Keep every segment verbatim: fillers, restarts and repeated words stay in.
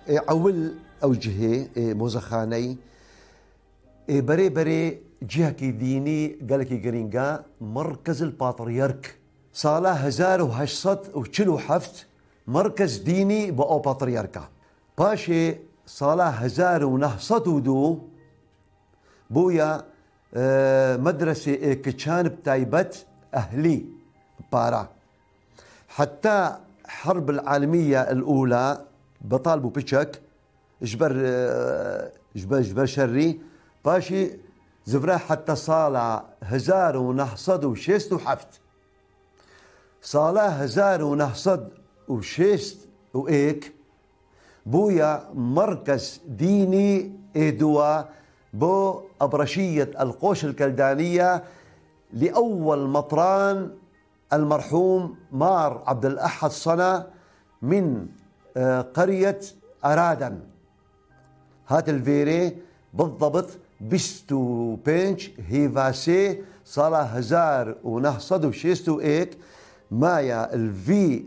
أول أو جهة موزخاني بري بري جهة ديني قالك جرينجا مركز البطريرك صالة هزار وهشصت وشلو حفت مركز ديني بأو بطريركا باشي صالة هزار ونهصت ودو بويا مدرسة كتشان بتايبت أهلي بارا حتى حرب العالمية الأولى بطالبوا بيتشك جبر جبر جبر شري باشي زفرا حتى صالة هزار ونهصد وشيست وحفت صالة هزار ونهصد وشيست وإيك بويا مركز ديني إدوا بو أبرشية القوش الكلدانية لأول مطران المرحوم مار عبد الأحد صنا من قرية أرادن هات الفيري بالضبط بستو بينش هيفاسي صالة هزار ونهصد وشيستو إيك مايا الفي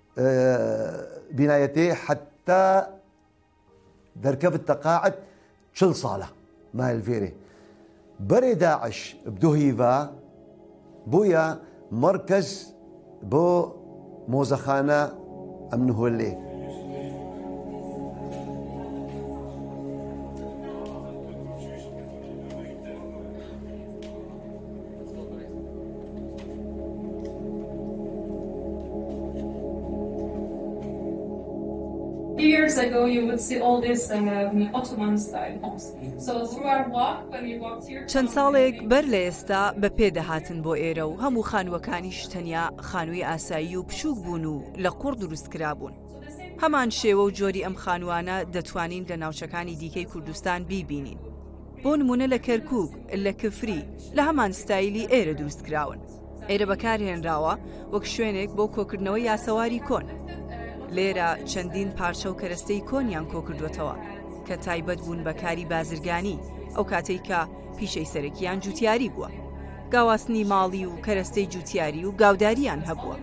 بنايتي حتى دركب التقاعد شل صالة مايا الفيري بري داعش بدو هيفا بويا مركز بو موزخانة أمنه اللي Years ago, you would see all this uh, Ottoman style homes. So through our walk, when we walked here... چەند ساڵێک بەر لە ئێستا بە پێدەهاتن بۆ ئێرە و هەموو خانووەکانیش تەنیا خانووی ئاسایی و بچووک بوون و لە قوڕ دروستکرا بوون. هەمان شێوە و جۆری ئەم خانووانە دەتوانین لە ناوچەکانی دیکەی کوردستان بیبینین. بۆ نمونە لە کەرکووک، لە کفری، لە هەمان ستایلی ئێرە دروستکراون. ئێرە بەکارهێنراوە وەک شوێنێک بۆ کۆکردنەوەی یاسەواری کۆن. لێرە چەندین پارچە و کەرەستەی کۆنیان کۆکردوێتەوە کە تایبەت بوون بە کاری بازرگانی ئەو کاتێک کە پیشەی سەرەکیان جوتیاری بووە. گاواستنی ماڵی و کەرەستەی جوتیاری و گاوداریان هەبووە.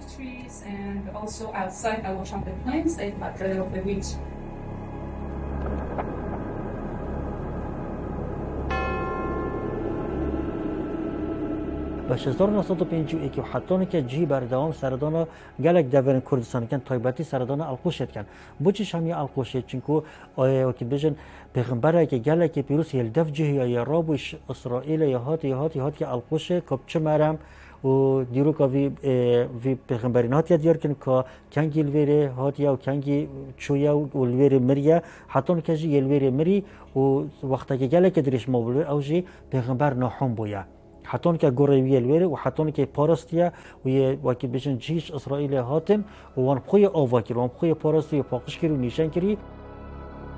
باش هزار و نهصد و پنجاه و یک و حتی که جی بردوام سردانا گلک دورن کردستان کن تایباتی سردانا القوشت کن بچش هم یا القوشت چنکو آیا وقتی بجن پیغمبره که گلک پیروس یل دف جهی یا رابش اسرائیل یا هات یا هات یا هات که القوشه کب چه مرم و دیرو که وی وی پیغمبرین هات یا دیار کن که کنگی الویره هات یا و کنگی چویا و الویره مریه حتی که جی الویره مری و وقتی که گلک درش مبلو اوجی پیغمبر نحوم بویا حتون که گروهی الویره و حتون که پارستیه و یه وقتی بچن جیش اسرائیل هاتن و وان خوی آواکر وان خوی پارستی و پاکش کری و نیشان کری